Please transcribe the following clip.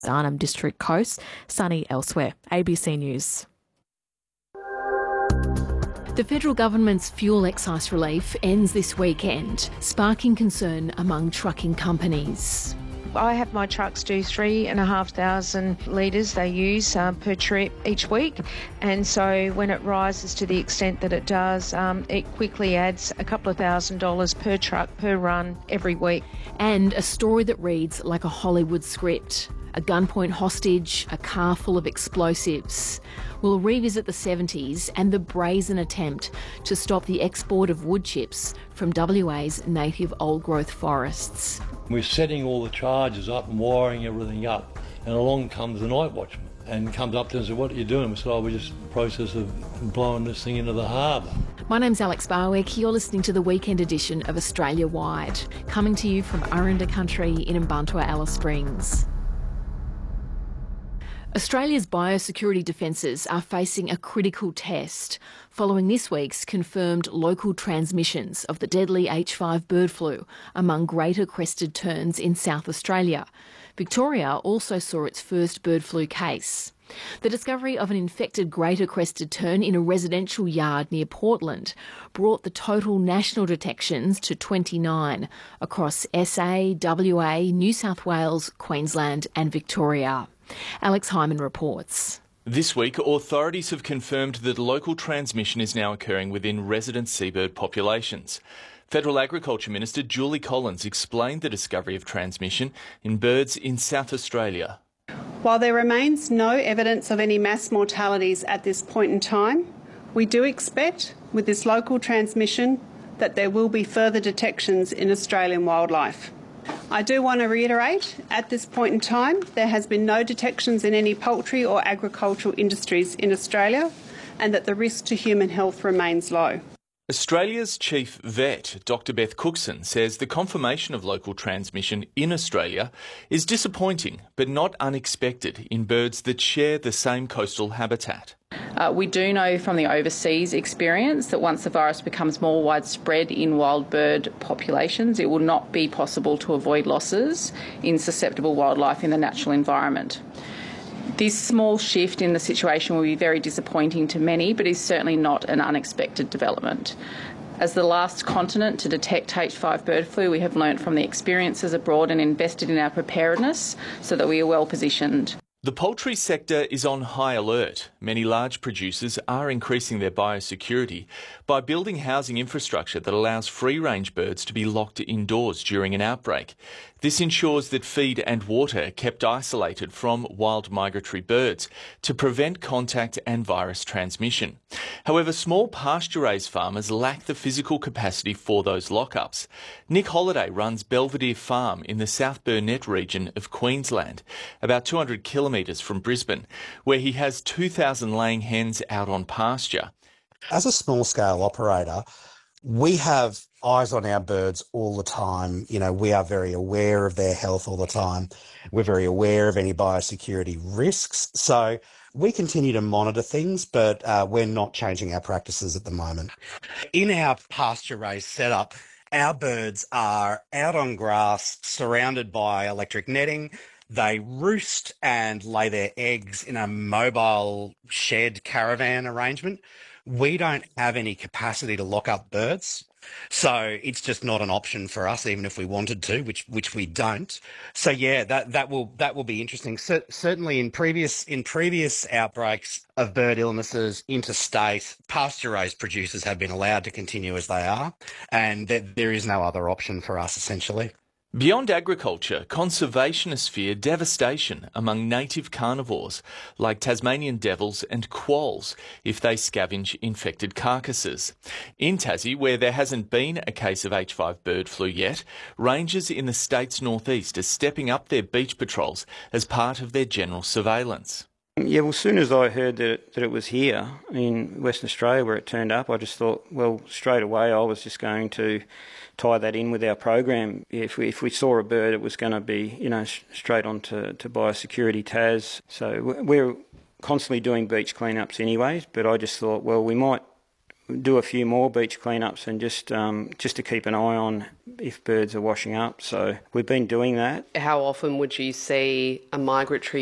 Arnhem District coast, sunny elsewhere. ABC News. The federal government's fuel excise relief ends this weekend, sparking concern among trucking companies. I have my trucks do 3,500 litres they use per trip each week, and so when it rises to the extent that it does, it quickly adds a couple of $1,000s per truck per run every week. And a story that reads like a Hollywood script. A gunpoint hostage, a car full of explosives. We'll revisit the 70s and the brazen attempt to stop the export of wood chips from WA's native old-growth forests. We're setting all the charges up and wiring everything up, and along comes the night watchman and comes up to us and says, "What are you doing?" We said, "Oh, we're just in the process of blowing this thing into the harbour." My name's Alex Barwick. You're listening to the weekend edition of Australia Wide, coming to you from Aranda Country in Mbantua, Alice Springs. Australia's biosecurity defences are facing a critical test following this week's confirmed local transmissions of the deadly H5 bird flu among greater crested terns in South Australia. Victoria also saw its first bird flu case. The discovery of an infected greater crested tern in a residential yard near Portland brought the total national detections to 29 across SA, WA, New South Wales, Queensland and Victoria. Alex Hyman reports. This week, authorities have confirmed that local transmission is now occurring within resident seabird populations. Federal Agriculture Minister Julie Collins explained the discovery of transmission in birds in South Australia. While there remains no evidence of any mass mortalities at this point in time, we do expect, with this local transmission, that there will be further detections in Australian wildlife. I do want to reiterate, at this point in time, there has been no detections in any poultry or agricultural industries in Australia, and that the risk to human health remains low. Australia's chief vet, Dr Beth Cookson, says the confirmation of local transmission in Australia is disappointing but not unexpected in birds that share the same coastal habitat. We do know from the overseas experience that once the virus becomes more widespread in wild bird populations, it will not be possible to avoid losses in susceptible wildlife in the natural environment. This small shift in the situation will be very disappointing to many, but is certainly not an unexpected development. As the last continent to detect H5 bird flu, we have learnt from the experiences abroad and invested in our preparedness so that we are well positioned. The poultry sector is on high alert. Many large producers are increasing their biosecurity by building housing infrastructure that allows free-range birds to be locked indoors during an outbreak. This ensures that feed and water are kept isolated from wild migratory birds to prevent contact and virus transmission. However, small pasture-raised farmers lack the physical capacity for those lockups. Nick Holliday runs Belvedere Farm in the South Burnett region of Queensland, about 200 kilometres from Brisbane, where he has 2,000 laying hens out on pasture. As a small-scale operator, we have eyes on our birds all the time. You know, we are very aware of their health all the time. We're very aware of any biosecurity risks. So we continue to monitor things, but we're not changing our practices at the moment. In our pasture-raised setup, our birds are out on grass, surrounded by electric netting. They roost and lay their eggs in a mobile shed caravan arrangement. We don't have any capacity to lock up birds, so it's just not an option for us, even if we wanted to, which we don't. So yeah, that will be interesting. Certainly in previous outbreaks of bird illnesses interstate, pasture-raised producers have been allowed to continue as they are, and there is no other option for us essentially. Beyond agriculture, conservationists fear devastation among native carnivores like Tasmanian devils and quolls if they scavenge infected carcasses. In Tassie, where there hasn't been a case of H5 bird flu yet, rangers in the state's northeast are stepping up their beach patrols as part of their general surveillance. Yeah, well, as soon as I heard that it was here in Western Australia where it turned up, I just thought, well, straight away I was just going to tie that in with our program. If we saw a bird, it was going to be, straight on to biosecurity TAS. So we're constantly doing beach cleanups anyways, but I just thought, well, we might do a few more beach cleanups and just to keep an eye on if birds are washing up. So we've been doing that. How often would you see a migratory